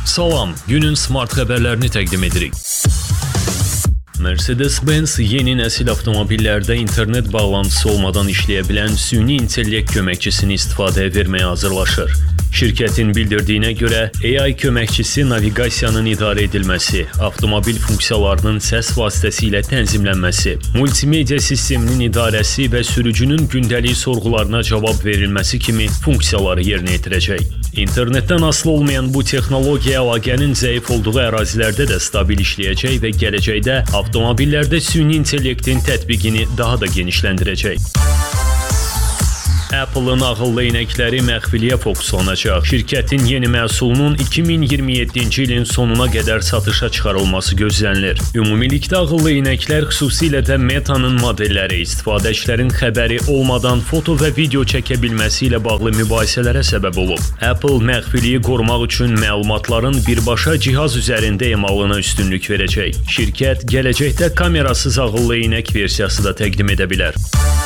Salam, günün smart xəbərlərini təqdim edirik. Mercedes-Benz yeni nəsil avtomobillərdə internet bağlantısı olmadan işləyə bilən süni intellekt köməkçisini istifadəyə verməyə hazırlaşır. Şirkətin bildirdiyinə görə, AI köməkçisi naviqasiyanın idarə edilməsi, avtomobil funksiyalarının səs vasitəsilə tənzimlənməsi, multimedia sisteminin idarəsi və sürücünün gündəlik sorğularına cavab verilməsi kimi funksiyaları yerinə yetirəcək. İnternetdən asılı olmayan bu texnologiya əlaqənin zəif olduğu ərazilərdə də stabil işləyəcək və gələcəkdə avtomobillərdə süni intellektin tətbiqini daha da genişləndirəcək. Apple-ın ağıllı eynəkləri məxfiliyə fokuslanacaq. Şirkətin yeni məhsulunun 2027-ci ilin sonuna qədər satışa çıxarılması gözlənilir. Ümumilikdə ağıllı eynəklər xüsusilə də Meta-nın modelləri istifadəçilərin xəbəri olmadan foto və video çəkə bilməsi ilə bağlı mübahisələrə səbəb olub. Apple məxfiliyi qorumaq üçün məlumatların birbaşa cihaz üzərində emalına üstünlük verəcək. Şirkət gələcəkdə kamerasız ağıllı eynək versiyası da təqdim edə bilər.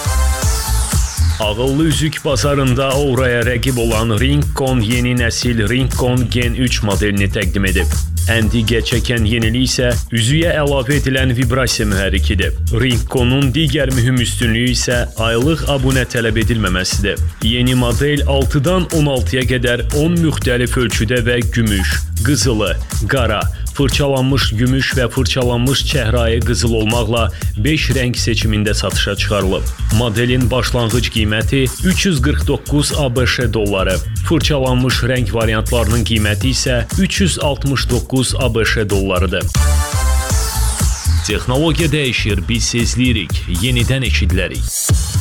Ağıllı üzük bazarında Aura'ya rəqib olan Ringcon yeni nəsil Ringcon Gen 3 modelini təqdim edib. Ən diqqət çəkən yenilik isə üzüyə əlavə edilən vibrasiya mühərrikidir. Ringcon'un digər mühüm üstünlüyü isə aylıq abunə tələb edilməməsidir. Yeni model 6-dan 16-ya qədər 10 müxtəlif ölçüdə və gümüş, qızılı, qara, fırçalanmış gümüş və fırçalanmış çəhrayı qızıl olmaqla 5 rəng seçimində satışa çıxarılıb. Modelin başlanğıc qiyməti 349 ABŞ dolları, fırçalanmış rəng variantlarının qiyməti isə 369 ABŞ dollarıdır. Texnologiya dəyişir, biz sezləyirik, yenidən eşidilərik.